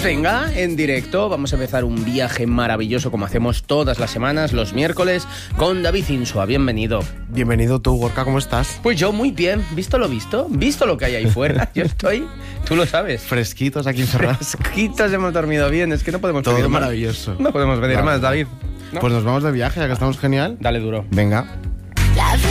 Pues venga, en directo vamos a empezar un viaje maravilloso como hacemos todas las semanas, los miércoles, con David Insua. Bienvenido. Bienvenido tú, Gorka, ¿cómo estás? Pues yo muy bien, visto lo que hay ahí fuera, yo estoy, tú lo sabes. Fresquitos aquí encerrados. Fresquitos, hemos dormido bien, es que no podemos Todo pedir más. maravilloso. No podemos pedir Claro. más, David. ¿No? Pues nos vamos de viaje, ya que estamos genial. Dale duro. Venga. La vida